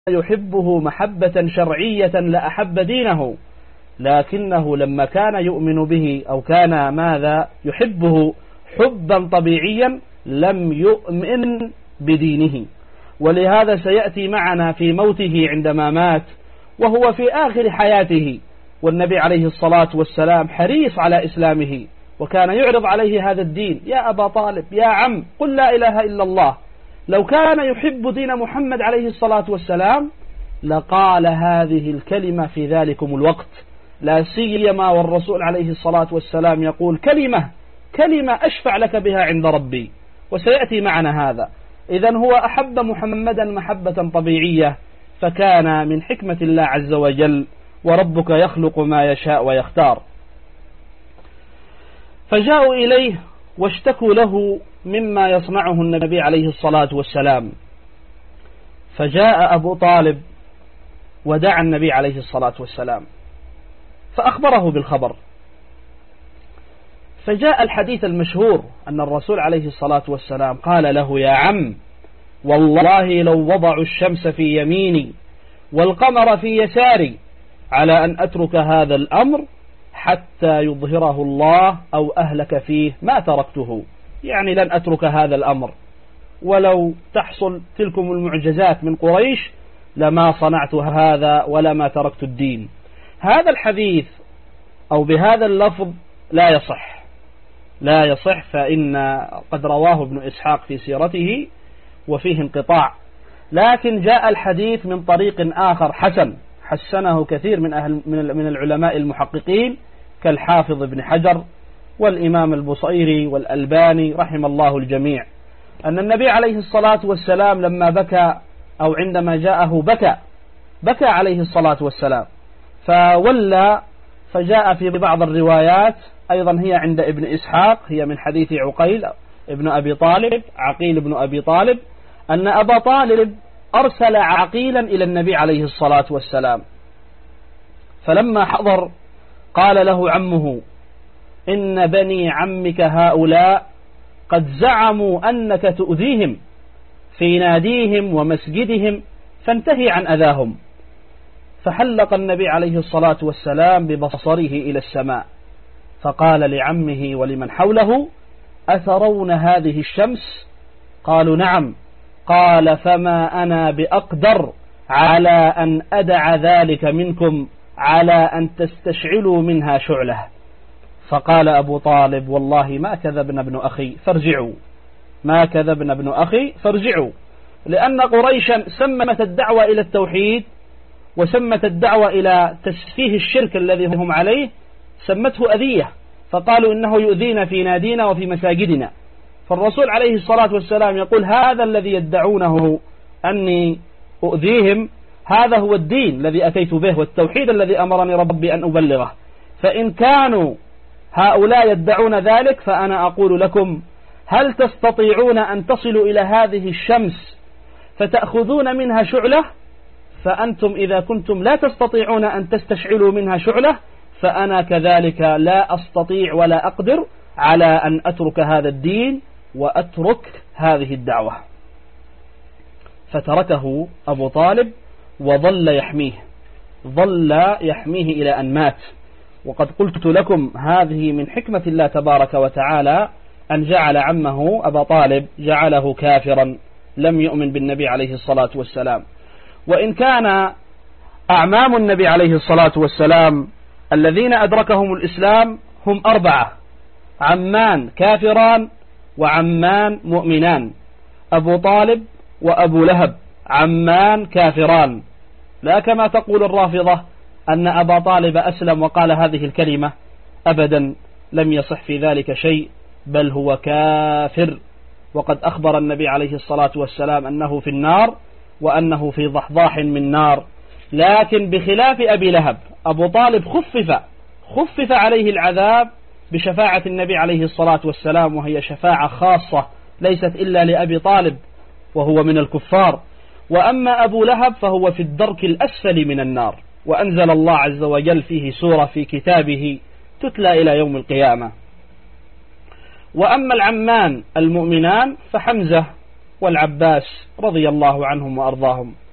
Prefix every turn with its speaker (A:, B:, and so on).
A: يحبه محبة شرعية لأحب دينه، لكنه لما كان يؤمن به أو كان ماذا يحبه حبا طبيعيا لم يؤمن بدينه. ولهذا سيأتي معنا في موته عندما مات وهو في آخر حياته، والنبي عليه الصلاة والسلام حريص على إسلامه، وكان يعرض عليه هذا الدين: يا أبا طالب، يا عم، قل لا إله إلا الله. لو كان يحب دين محمد عليه الصلاة والسلام لقال هذه الكلمة في ذلكم الوقت، لا سيما والرسول عليه الصلاة والسلام يقول كلمة أشفع لك بها عند ربي، وسيأتي معنا هذا. إذن هو أحب محمدا محبة طبيعية، فكان من حكمة الله عز وجل: وربك يخلق ما يشاء ويختار. فجاءوا إليه واشتكوا له مما يصنعه النبي عليه الصلاة والسلام، فجاء أبو طالب ودعا النبي عليه الصلاة والسلام فأخبره بالخبر. فجاء الحديث المشهور أن الرسول عليه الصلاة والسلام قال له: يا عم، والله لو وضعوا الشمس في يميني والقمر في يساري على أن أترك هذا الأمر حتى يظهره الله أو أهلك فيه ما تركته، يعني لن أترك هذا الأمر، ولو تحصل تلكم المعجزات من قريش لما صنعت هذا ولما تركت الدين. هذا الحديث أو بهذا اللفظ لا يصح، فإن قد رواه ابن إسحاق في سيرته وفيه انقطاع، لكن جاء الحديث من طريق آخر حسنه كثير من العلماء المحققين كالحافظ ابن حجر والإمام البصيري والألباني رحم الله الجميع، أن النبي عليه الصلاة والسلام لما بكى أو عندما جاءه بكى عليه الصلاة والسلام فولى. فجاء في بعض الروايات أيضا هي عند ابن إسحاق، هي من حديث عقيل ابن أبي طالب، عقيل بن أبي طالب، أن أبا طالب أرسل عقيلا إلى النبي عليه الصلاة والسلام، فلما حضر قال له عمه: إن بني عمك هؤلاء قد زعموا أنك تؤذيهم في ناديهم ومسجدهم، فانتهي عن أذاهم. فحلق النبي عليه الصلاة والسلام ببصره إلى السماء فقال لعمه ولمن حوله: أترون هذه الشمس؟ قالوا: نعم. قال: فما أنا بأقدر على أن أدع ذلك منكم على أن تستشعلوا منها شعلة. فقال أبو طالب: والله ما كذبنا ابن أخي فارجعوا، لأن قريشا سمت الدعوة إلى التوحيد وسمت الدعوة إلى تسفيه الشرك الذي هم عليه سمته أذية، فقالوا إنه يؤذينا في نادينا وفي مساجدنا. فالرسول عليه الصلاة والسلام يقول: هذا الذي يدعونه أني أؤذيهم هذا هو الدين الذي أتيت به والتوحيد الذي أمرني ربي أن أبلغه، فإن كانوا هؤلاء يدعون ذلك فأنا أقول لكم: هل تستطيعون أن تصلوا إلى هذه الشمس فتأخذون منها شعلة؟ فأنتم إذا كنتم لا تستطيعون أن تستشعلوا منها شعلة فأنا كذلك لا أستطيع ولا أقدر على أن أترك هذا الدين وأترك هذه الدعوة. فتركه أبو طالب وظل يحميه إلى أن مات. وقد قلت لكم هذه من حكمة الله تبارك وتعالى أن جعل عمه أبا طالب جعله كافرا لم يؤمن بالنبي عليه الصلاة والسلام. وإن كان أعمام النبي عليه الصلاة والسلام الذين أدركهم الإسلام هم 4: عمان كافران وعمان مؤمنان، أبو طالب وأبو لهب عمان كافران، لا كما تقول الرافضة أن أبا طالب أسلم وقال هذه الكلمة، أبدا لم يصح في ذلك شيء، بل هو كافر. وقد أخبر النبي عليه الصلاة والسلام أنه في النار وأنه في ضحضاح من نار. لكن بخلاف أبي لهب، أبو طالب خفف عليه العذاب بشفاعة النبي عليه الصلاة والسلام، وهي شفاعة خاصة ليست إلا لأبي طالب وهو من الكفار. وأما أبو لهب فهو في الدرك الأسفل من النار، وأنزل الله عز وجل فيه سورة في كتابه تتلى إلى يوم القيامة. وأما العمان المؤمنان فحمزة والعباس رضي الله عنهم وأرضاهم.